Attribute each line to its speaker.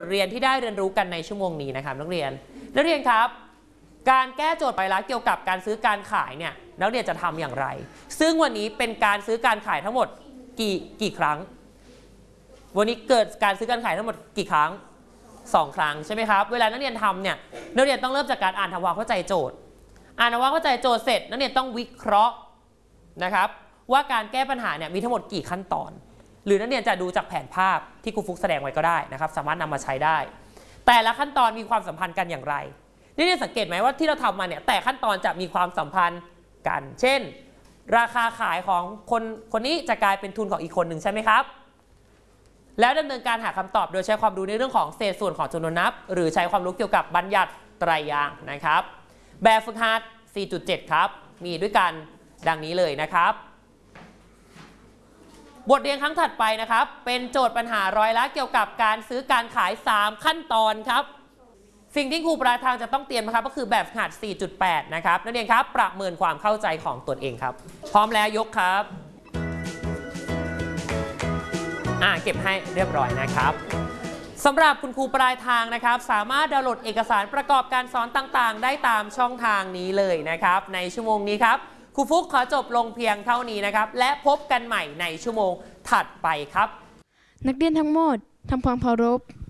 Speaker 1: เรียนที่ได้เรียนรู้กันในชั่วโมงนี้นะครับนักเรียนครับการแก้โจทย์ไวรัสเกี่ยวกับการซื้อการขายเนี่ยนักเรียนจะทำอย่างไรซึ่งวันนี้เป็นการซื้อการขายทั้งหมดกี่ครั้งวันนี้เกิดการซื้อการขายทั้งหมดกี่ครั้ง2 ครั้งใช่ไหมครับเวลานักเรียนทำเนี่ยนักเรียนต้องเริ่มจากการอ่านทำความเข้าใจโจทย์อ่านทำความเข้าใจโจทย์เสร็จนักเรียนต้องวิเคราะห์นะครับว่าการแก้ปัญหาเนี่ยมีทั้งหมดกี่ขั้นตอนหรือนักเรียนจะดูจากแผนภาพที่ครูฟุกแสดงไว้ก็ได้นะครับสามารถนำมาใช้ได้แต่ละขั้นตอนมีความสัมพันธ์กันอย่างไรนักเรียนสังเกตไหมว่าที่เราทำมาเนี่ยแต่ขั้นตอนจะมีความสัมพันธ์กันเช่นราคาขายของคนนี้จะกลายเป็นทุนของอีกคนหนึ่งใช่ไหมครับแล้วดำเนินการหาคำตอบโดยใช้ความรู้ในเรื่องของเศษส่วนของจำนวนนับหรือใช้ความรู้เกี่ยวกับบัญญัติไตรยางค์นะครับแบบฝึกหัด 4.7 ครับมีด้วยกันดังนี้เลยนะครับบทเรียนครั้งถัดไปนะครับเป็นโจทย์ปัญหาร้อยละเกี่ยวกับการซื้อการขาย3ขั้นตอนครับสิ่งที่ครูปลายทางจะต้องเตรียมนะครับก็คือแบบฝึกหัด 4.8 นะครับนักเรียนครับประเมินความเข้าใจของตนเองครับพร้อมแล้วยกครับเก็บให้เรียบร้อยนะครับสำหรับคุณครูปลายทางนะครับสามารถดาวน์โหลดเอกสารประกอบการสอนต่างๆได้ตามช่องทางนี้เลยนะครับในชั่วโมงนี้ครับครูฟุกขอจบลงเพียงเท่านี้นะครับและพบกันใหม่ในชั่วโมงถัดไปครับ
Speaker 2: นักเรียนทั้งหมดทำความเคารพ